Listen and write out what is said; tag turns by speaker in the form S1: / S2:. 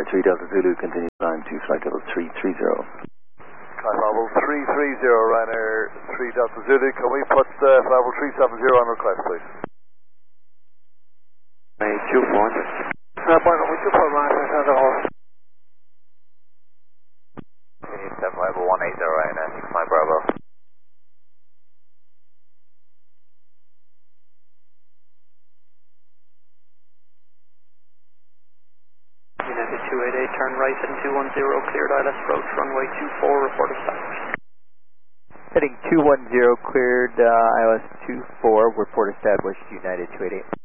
S1: 3 Delta Zulu, continue climb to flight level 330.
S2: Climb level 330, Ryanair 3 Delta Zulu. Can we put level 370 on request, please?
S3: 2-4.
S2: Bueno, we 2.1, that's all.
S4: Continue 7 level 180, Ryanair 6 Bravo.
S3: United 288, turn right heading 210, cleared ILS approach, runway 24, report established.
S5: Heading 210, cleared ILS 24, report established, United 288.